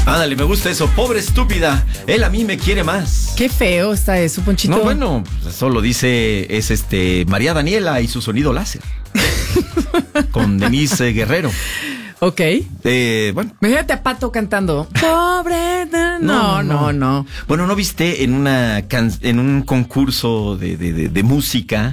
Ándale, me gusta eso. Pobre estúpida, él a mí me quiere más. Qué feo está eso, Ponchito. No, bueno, eso lo dice, es María Daniela y su sonido láser. Con Denise Guerrero. Ok. Bueno. Imagínate a Pato cantando. Pobre. No. Bueno, ¿no viste en un concurso de música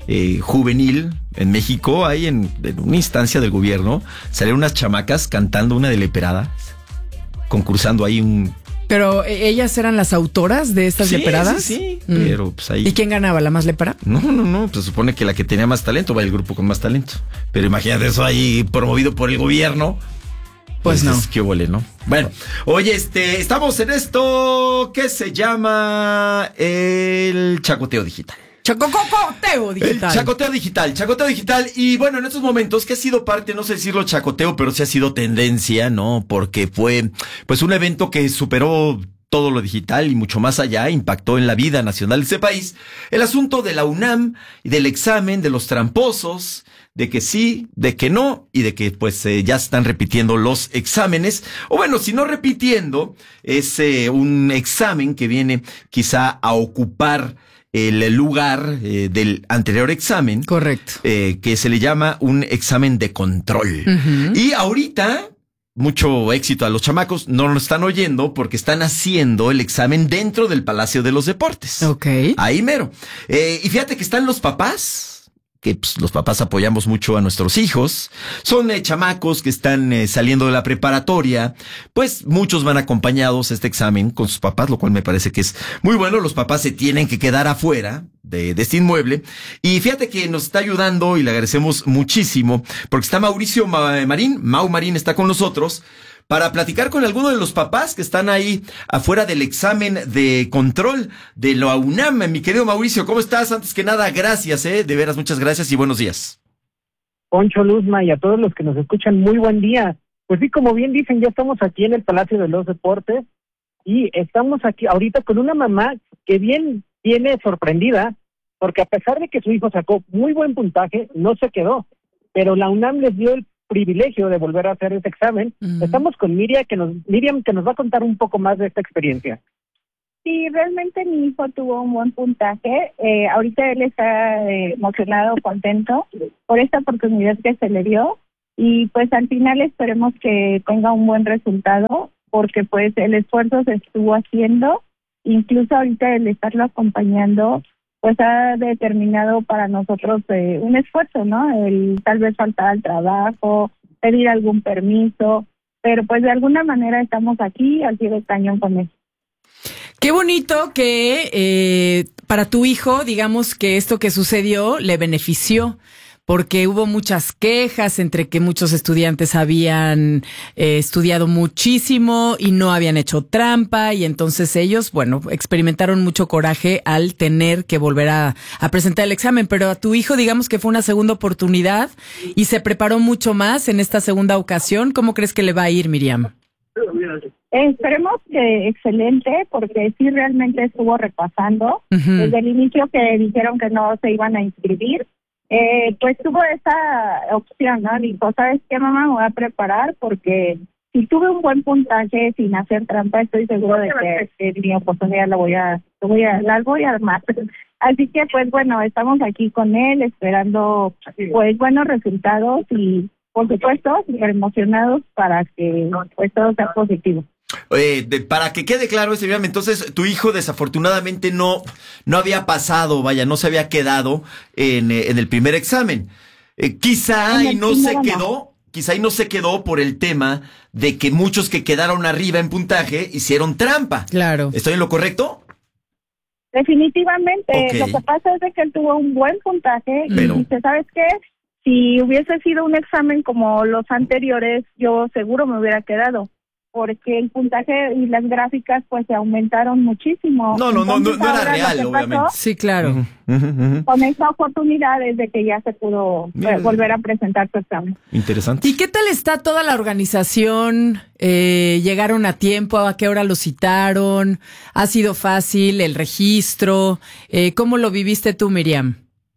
juvenil en México, ahí en una instancia del gobierno, salieron unas chamacas cantando una de leperadas, concursando ahí un... Pero ellas eran las autoras de estas leperadas. Sí, pero pues ahí... ¿Y quién ganaba? ¿La más lepera? No, pues se supone que la que tenía más talento va el grupo con más talento. Pero imagínate eso ahí promovido por el gobierno. Pues no. Qué huele, ¿no? Bueno, oye, estamos en esto que se llama el chacoteo digital. Chacoteo digital. Chacoteo digital. Y bueno, en estos momentos que ha sido parte, no sé decirlo chacoteo, pero sí ha sido tendencia, ¿no? Porque fue pues un evento que superó todo lo digital y mucho más allá, impactó en la vida nacional de ese país. El asunto de la UNAM y del examen, de los tramposos, de que sí, de que no, y de que pues ya se están repitiendo los exámenes. O bueno, si no repitiendo, es un examen que viene quizá a ocupar el lugar del anterior examen. Correcto. Que se le llama un examen de control. Uh-huh. Y ahorita, mucho éxito a los chamacos, no lo están oyendo porque están haciendo el examen dentro del Palacio de los Deportes. Ok. Ahí mero. Y fíjate que están los papás, que pues, los papás apoyamos mucho a nuestros hijos. Son chamacos que están saliendo de la preparatoria. Pues muchos van acompañados a este examen con sus papás, lo cual me parece que es muy bueno. Los papás se tienen que quedar afuera de este inmueble. Y fíjate que nos está ayudando y le agradecemos muchísimo porque está Mauricio Marín. Mau Marín está con nosotros para platicar con alguno de los papás que están ahí afuera del examen de control de la UNAM. Mi querido Mauricio, ¿cómo estás? Antes que nada, gracias, de veras, muchas gracias y buenos días. Poncho, Luzma, y a todos los que nos escuchan, muy buen día. Pues sí, como bien dicen, ya estamos aquí en el Palacio de los Deportes y estamos aquí ahorita con una mamá que bien viene sorprendida porque a pesar de que su hijo sacó muy buen puntaje, no se quedó, pero la UNAM les dio el privilegio de volver a hacer ese examen. Estamos con Miriam que nos va a contar un poco más de esta experiencia. Sí, realmente mi hijo tuvo un buen puntaje. Ahorita él está emocionado, contento por esta oportunidad que se le dio y pues al final esperemos que tenga un buen resultado porque pues el esfuerzo se estuvo haciendo, incluso ahorita el estarlo acompañando pues ha determinado para nosotros un esfuerzo, ¿no? El tal vez faltar al trabajo, pedir algún permiso, pero pues de alguna manera estamos aquí al pie del cañón con eso. Qué bonito que para tu hijo, digamos que esto que sucedió le benefició, porque hubo muchas quejas entre que muchos estudiantes habían estudiado muchísimo y no habían hecho trampa y entonces ellos, bueno, experimentaron mucho coraje al tener que volver a presentar el examen, pero a tu hijo digamos que fue una segunda oportunidad y se preparó mucho más en esta segunda ocasión. ¿Cómo crees que le va a ir, Miriam? Esperemos que excelente, porque sí realmente estuvo repasando. Uh-huh. Desde el inicio que dijeron que no se iban a inscribir, pues tuvo esa opción, ¿no? Dijo, ¿sabes qué, mamá? Me voy a preparar porque si tuve un buen puntaje sin hacer trampa, estoy seguro de que mi oportunidad la voy a armar. Así que, pues bueno, estamos aquí con él esperando pues buenos resultados y por supuesto emocionados para que pues todo sea positivo. Para que quede claro, entonces tu hijo desafortunadamente no había pasado, no se había quedado en el primer examen. Quizá y no se quedó por el tema de que muchos que quedaron arriba en puntaje hicieron trampa. Claro. ¿Estoy en lo correcto? Definitivamente. Okay. Lo que pasa es de que él tuvo un buen puntaje y dice, ¿sabes qué? Si hubiese sido un examen como los anteriores, yo seguro me hubiera quedado. Porque el puntaje y las gráficas pues se aumentaron muchísimo. No era real, obviamente. Sí, claro. Con esa oportunidad de que ya se pudo volver a presentar su examen. Interesante. ¿Y qué tal está toda la organización? ¿Llegaron a tiempo? ¿A qué hora lo citaron? ¿Ha sido fácil el registro? ¿Cómo lo viviste tú, Miriam?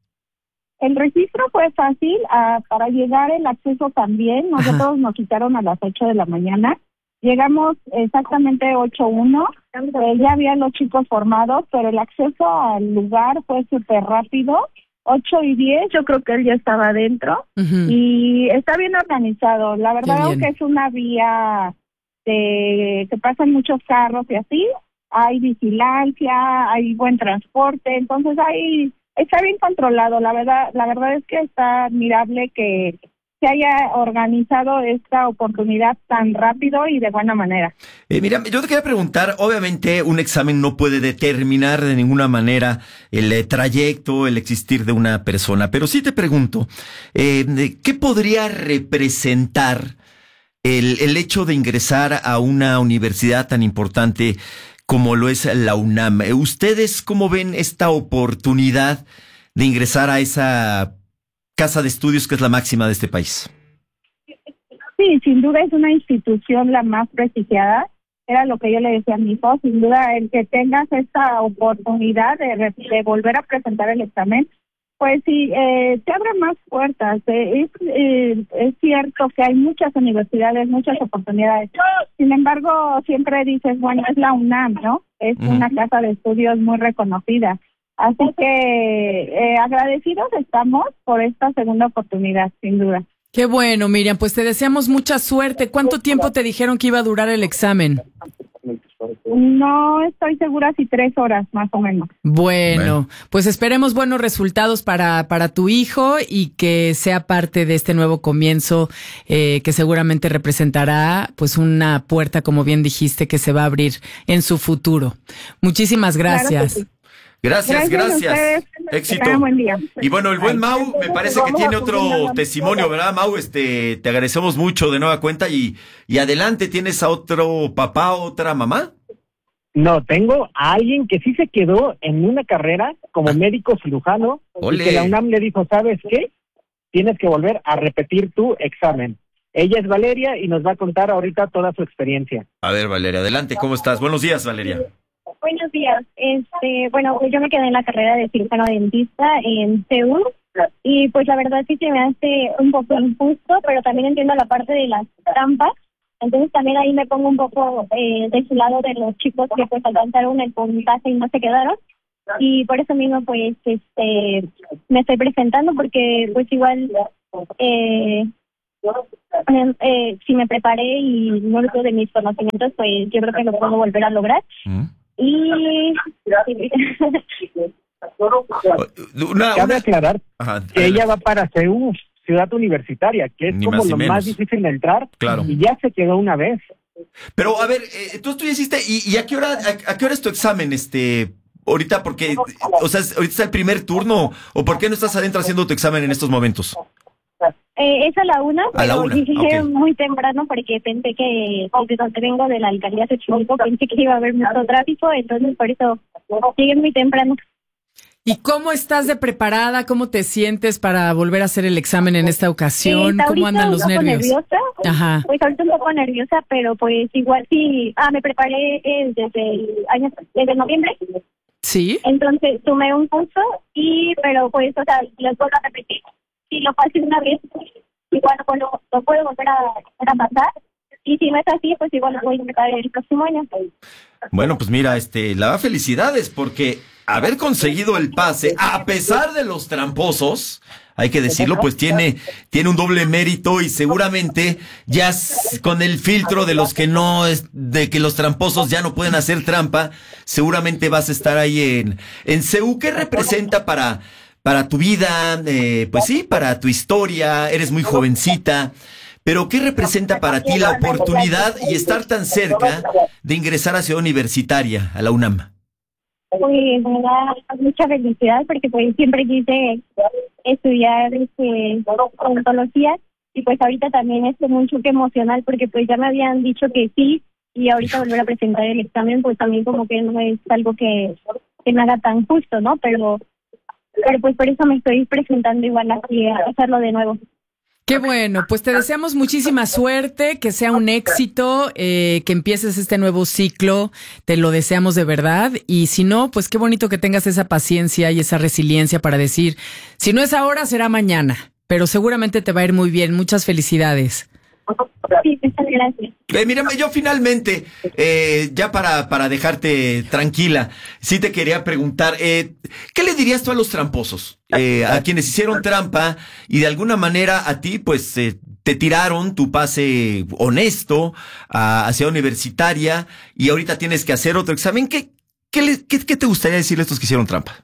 El registro fue fácil. Para llegar el acceso también. Nosotros nos citaron a las 8 de la mañana. Llegamos exactamente 8:01, ya habían los chicos formados, pero el acceso al lugar fue súper rápido. 8:10, yo creo que él ya estaba adentro. Y está bien organizado. La verdad, aunque es una vía que pasan muchos carros y así, hay vigilancia, hay buen transporte, entonces está bien controlado. La verdad es que está admirable que se haya organizado esta oportunidad tan rápido y de buena manera. Mira, yo te quería preguntar, obviamente un examen no puede determinar de ninguna manera el trayecto, el existir de una persona, pero sí te pregunto, ¿qué podría representar el hecho de ingresar a una universidad tan importante como lo es la UNAM? ¿Ustedes cómo ven esta oportunidad de ingresar a esa casa de estudios que es la máxima de este país? Sí, sin duda es una institución la más prestigiada. Era lo que yo le decía a mi hijo, sin duda el que tengas esta oportunidad de volver a presentar el examen, pues sí, te abre más puertas. Es cierto que hay muchas universidades, muchas oportunidades. Sin embargo, siempre dices, bueno, es la UNAM, ¿no? Es una casa de estudios muy reconocida. Así que agradecidos estamos por esta segunda oportunidad, sin duda. Qué bueno, Miriam, pues te deseamos mucha suerte. ¿Cuánto tiempo te dijeron que iba a durar el examen? No estoy segura si 3 horas más o menos. Bueno, pues esperemos buenos resultados para tu hijo y que sea parte de este nuevo comienzo que seguramente representará pues una puerta, como bien dijiste, que se va a abrir en su futuro. Muchísimas gracias. Claro que sí. Gracias. Éxito. Buen día. Y bueno, el buen Mau me parece que tiene otro testimonio, ¿verdad, Mau? Te agradecemos mucho de nueva cuenta y adelante, ¿tienes a otro papá, otra mamá? No, tengo a alguien que sí se quedó en una carrera como médico cirujano y que la UNAM le dijo, ¿sabes qué? Tienes que volver a repetir tu examen. Ella es Valeria y nos va a contar ahorita toda su experiencia. A ver, Valeria, adelante, ¿cómo estás? Buenos días, Valeria. Buenos días. Bueno, yo me quedé en la carrera de cirujano dentista en CEU y pues la verdad sí se me hace un poco injusto, pero también entiendo la parte de las trampas. Entonces también ahí me pongo un poco de su lado de los chicos que pues alcanzaron el puntaje y no se quedaron. Y por eso mismo pues me estoy presentando porque pues igual si me preparé y no lo de mis conocimientos, pues yo creo que lo puedo volver a lograr. Y cabe aclarar que ella va para CEU, Ciudad Universitaria, que es como lo más difícil de entrar, y ya se quedó una vez. Pero a ver, tú hiciste, ¿y a qué hora es tu examen, ahorita? Porque, o sea, ahorita está el primer turno, ¿o por qué no estás adentro haciendo tu examen en estos momentos? Es a la 1, pero dije okay. Muy temprano porque pensé que desde donde vengo de la alcaldía Xochimilco pensé que iba a haber mucho tráfico, entonces por eso llegué muy temprano. ¿Y cómo estás de preparada? ¿Cómo te sientes para volver a hacer el examen en esta ocasión? ¿Cómo andan los nervios? Nerviosa. Ajá. Pues ahorita un poco nerviosa, pero pues igual sí. Me preparé desde noviembre. Sí. Entonces tomé un curso pero pues, o sea, los vuelvo a repetir. Si lo pasé una vez, igual lo puedo volver a pasar. Y si no es así, pues igual lo voy a intentar el próximo año. Bueno, pues mira, felicidades, porque haber conseguido el pase, a pesar de los tramposos, hay que decirlo, pues tiene un doble mérito y seguramente ya con el filtro de los que de que los tramposos ya no pueden hacer trampa, seguramente vas a estar ahí en CEU. ¿Qué representa para tu vida? Pues sí, para tu historia, eres muy jovencita. Pero, ¿qué representa para ti la oportunidad y estar tan cerca de ingresar a Ciudad Universitaria, a la UNAM? Pues me da mucha felicidad porque pues siempre quise estudiar odontología y pues ahorita también es un choque emocional porque pues ya me habían dicho que sí y ahorita volver a presentar el examen pues también como que no es algo que me haga tan justo, ¿no? Pero pues por eso me estoy presentando igual así a hacerlo de nuevo. Qué bueno, pues te deseamos muchísima suerte, que sea un éxito, que empieces este nuevo ciclo, te lo deseamos de verdad, y si no, pues qué bonito que tengas esa paciencia y esa resiliencia para decir, si no es ahora, será mañana, pero seguramente te va a ir muy bien, muchas felicidades. Sí, muchas gracias. Mírame, yo finalmente, ya para dejarte tranquila, sí te quería preguntar, ¿qué le dirías tú a los tramposos? A quienes hicieron trampa y de alguna manera a ti, pues, te tiraron tu pase honesto hacia universitaria y ahorita tienes que hacer otro examen. ¿Qué te gustaría decirle a estos que hicieron trampa?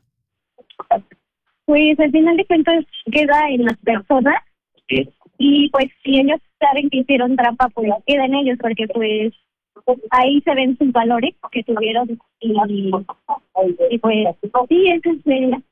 Pues al final de cuentas queda en las personas y pues si ellos saben que hicieron trampa, pues queda en ellos, porque pues ahí se ven sus valores que tuvieron y pues sí, eso es verdad.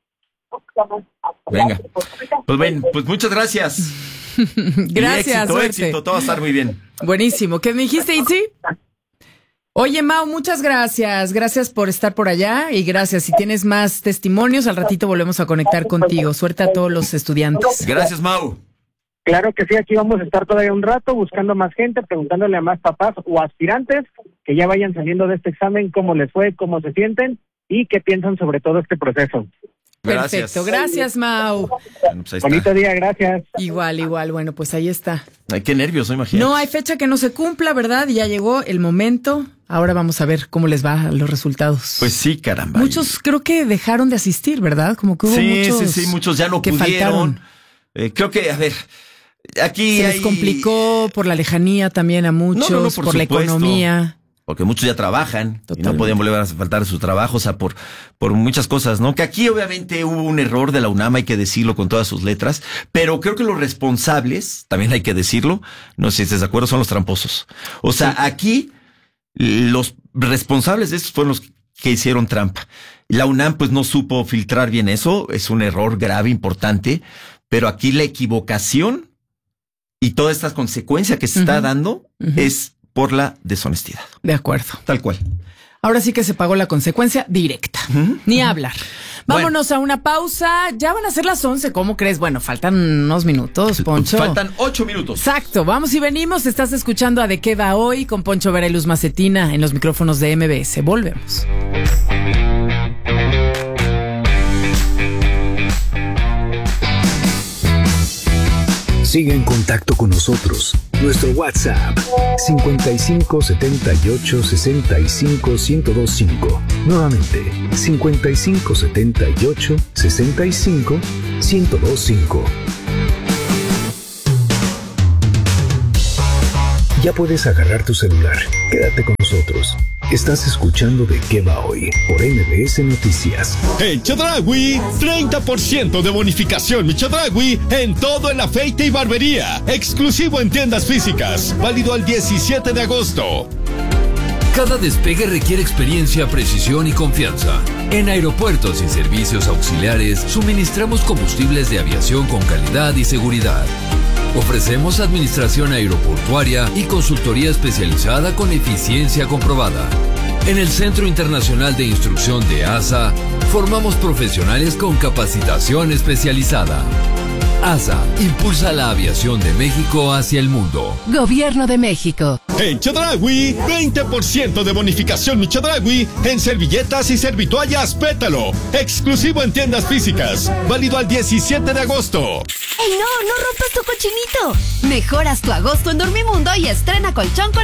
Venga, pues ven, pues muchas gracias. Gracias, éxito, todo va a estar muy bien. Buenísimo. ¿Qué me dijiste, Itzi? Oye, Mau, muchas gracias. Gracias por estar por allá y gracias. Si tienes más testimonios, al ratito volvemos a conectar contigo. Suerte a todos los estudiantes. Gracias, Mau. Claro que sí, aquí vamos a estar todavía un rato buscando más gente, preguntándole a más papás o aspirantes que ya vayan saliendo de este examen, cómo les fue, cómo se sienten y qué piensan sobre todo este proceso. Gracias. Perfecto, gracias, Mau. Bueno, pues Bonito día, gracias. Igual, bueno, pues ahí está. Ay, qué nervios, ¿no? Imagínate. No hay fecha que no se cumpla, ¿verdad? Ya llegó el momento. Ahora vamos a ver cómo les va a los resultados. Pues sí, caramba. Muchos creo que dejaron de asistir, ¿verdad? Como que hubo muchos. Sí, muchos ya no que pudieron. Creo que, a ver, aquí se les complicó por la lejanía también a muchos, por la economía. Porque muchos ya trabajan. Totalmente. Y no podían volver a faltar sus trabajos, o sea, por muchas cosas, ¿no? Que aquí obviamente hubo un error de la UNAM, hay que decirlo con todas sus letras, pero creo que los responsables, también hay que decirlo, no sé si estás de acuerdo, son los tramposos. O sea, aquí los responsables de estos fueron los que hicieron trampa. La UNAM pues no supo filtrar bien eso, es un error grave, importante, pero aquí la equivocación y toda esta consecuencia que se está dando es por la deshonestidad. De acuerdo. Tal cual. Ahora sí que se pagó la consecuencia directa. Ni hablar. Vámonos a una pausa. Ya van a ser las 11. ¿Cómo crees? Bueno, faltan unos minutos, Poncho. Faltan 8 minutos. Exacto. Vamos y venimos. Estás escuchando a De Qué Va Hoy con Poncho Vera y Luz Macetina en los micrófonos de MBS. Volvemos. Sigue en contacto con nosotros. Nuestro WhatsApp 55 78 65 1025. Nuevamente 55 78 65 1025. Ya puedes agarrar tu celular. Quédate con nosotros. Estás escuchando De Qué Va Hoy por MBS Noticias. En Chedraui, 30% de bonificación mi Chedraui en todo el afeite y barbería. Exclusivo en tiendas físicas. Válido al 17 de agosto. Cada despegue requiere experiencia, precisión y confianza. En aeropuertos y servicios auxiliares suministramos combustibles de aviación con calidad y seguridad. Ofrecemos administración aeroportuaria y consultoría especializada con eficiencia comprobada. En el Centro Internacional de Instrucción de ASA, formamos profesionales con capacitación especializada. ASA impulsa la aviación de México hacia el mundo. Gobierno de México. En Chedraui, 20% de bonificación mi Chedraui en servilletas y servitoallas Pétalo. Exclusivo en tiendas físicas. Válido al 17 de agosto. ¡Ey, no rompas tu cochinito! Mejoras tu agosto en Dormimundo y estrena colchón con